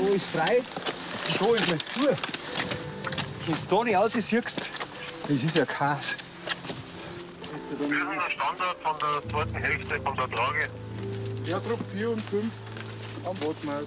ist frei, da ist alles zu. Wenn du da nicht raus siehst, das ist ja Chaos. Wir sind der Standard von der zweiten Hälfte von der Trage. Ja, Trupp 4 und 5 am Botmarkt.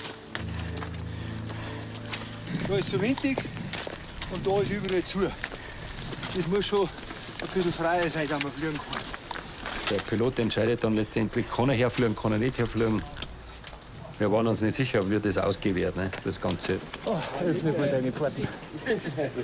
Da ist so windig und da ist überall zu. Das muss schon ein bisschen freier sein, dass man fliegen kann. Der Pilot entscheidet dann letztendlich, kann er herfliegen, kann er nicht herfliegen. Wir waren uns nicht sicher, wie das ausgehen wird, ne, das Ganze. Oh, öffnet mal deine Pforten. Ja, der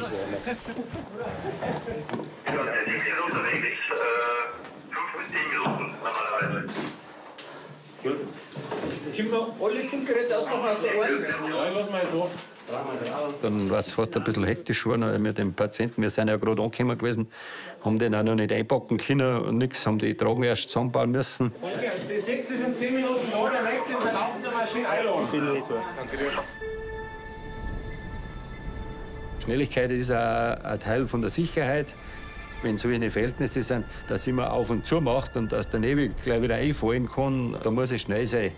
Dienst ist unterwegs, 5 bis 10 Minuten normalerweise. Gut. Können wir alle Funkgeräte ausmachen aus der Ohren? Ja, ich lass mal so. Dann war es fast ein bisschen hektisch geworden mit dem Patienten. Wir sind ja gerade angekommen gewesen, haben den auch noch nicht einpacken können und nichts, haben die Tragen erst zusammenbauen müssen. Die 6 ist in 10 Minuten da, der nächste ist Laufen der Maschine einladen. Schnelligkeit ist auch ein Teil von der Sicherheit. Wenn so eine Verhältnisse sind, dass ich immer auf und zu macht und dass der Nebel gleich wieder einfallen kann, da muss ich schnell sein.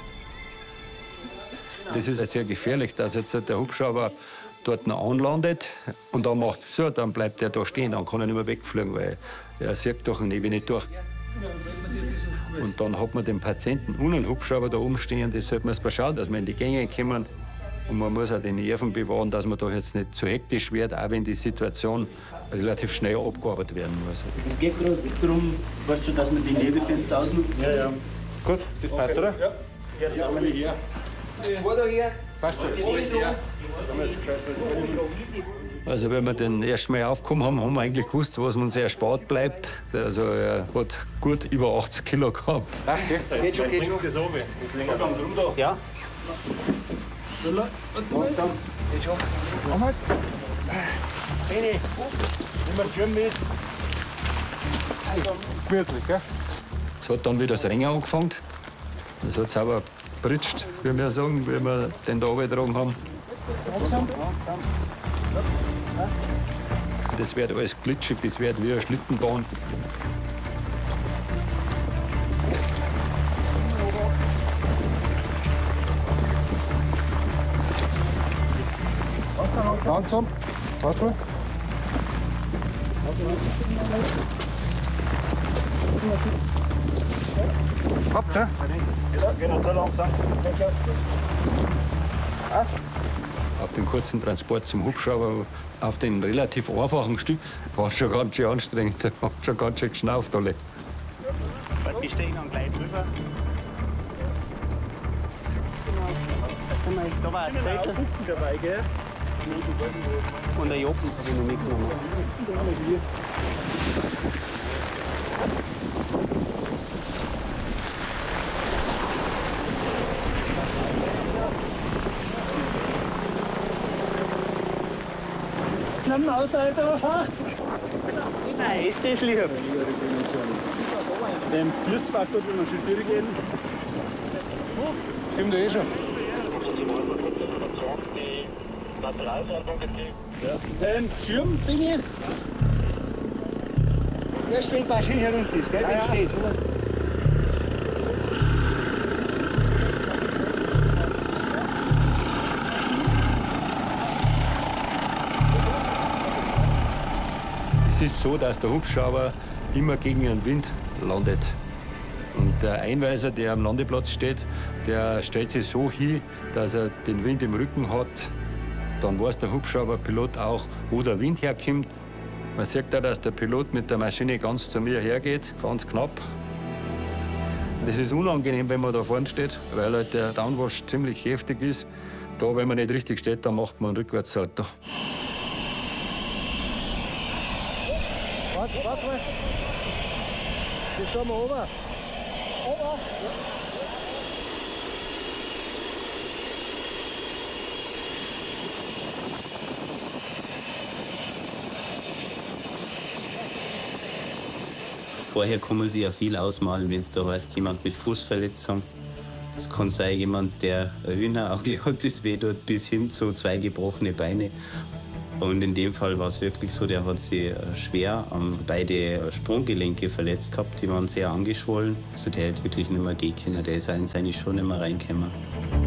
Das ist sehr gefährlich, dass jetzt der Hubschrauber dort noch anlandet und dann macht es zu, dann bleibt er da stehen, dann kann er nicht mehr wegfliegen, weil er sieht durch den Nebel nicht durch. Und dann hat man den Patienten und einen Hubschrauber da oben stehen, das sollte man mal schauen, dass wir in die Gänge kommen. Und man muss auch die Nerven bewahren, dass man da jetzt nicht zu hektisch wird, auch wenn die Situation relativ schnell abgearbeitet werden muss. Es geht gerade darum, weißt du, dass man die Nebelfenster ausnutzt. Ja, ja. Gut, das passt, oder? Ja, ja, da bin ich her. Zwei da her. Passt schon. Also wenn wir den ersten Mal aufgekommen haben, haben wir eigentlich gewusst, was uns erspart bleibt. Also er hat gut über 80 Kilo gehabt. Passt, gell? Geht schon, geht schon. Das oben. Das länger drum da. Ja. Langsam. Geht schon. Machen wir's? René, nimm mal die Schirm mit. Gemütlich, gell? Es hat dann wieder das Rennen angefangen. Es hat sauber britscht, wie wir sagen, wie wir den da runtergetragen haben. Das wird alles glitschig, das wird wie eine Schlittenbahn. Langsam. Warte mal. Habt ihr? Ja, geh nicht so langsam. Auf den kurzen Transport zum Hubschrauber, auf dem relativ einfachen Stück, war schon ganz schön anstrengend. Da hat schon ganz schön geschnauft alle. Die stehen dann gleich drüber. Da war ein Zettel. dabei, gell? Und der Jopen habe ich noch mitgenommen. Nimm aus, Alter. Nein, ist das lieb. Dem Flussfaktor, wenn wir schon durchgehen. Stimmt ja eh schon. Den Schirm bin ich. Erst wenn die Maschine herunter ist, gell? Wenn es steht. Es ist so, dass der Hubschrauber immer gegen den Wind landet. Und der Einweiser, der am Landeplatz steht, der stellt sich so hin, dass er den Wind im Rücken hat. Dann weiß der Hubschrauberpilot auch, wo der Wind herkommt. Man sieht auch, dass der Pilot mit der Maschine ganz zu mir hergeht, ganz knapp. Das ist unangenehm, wenn man da vorne steht, weil halt der Downwash ziemlich heftig ist. Da, wenn man nicht richtig steht, dann macht man einen Rückwärtssalto. Warte mal. Jetzt schauen wir runter. Vorher kann man sich ja viel ausmalen, wenn es da heißt, jemand mit Fußverletzung. Es kann sein, jemand, der ein Hühnerauge hat, das weh tut, bis hin zu 2 gebrochene Beine. Und in dem Fall war es wirklich so, der hat sich schwer beide Sprunggelenke verletzt gehabt, die waren sehr angeschwollen. Also der hätte wirklich nicht mehr gehen können, der ist auch in seine Schuhe nicht mehr reingekommen.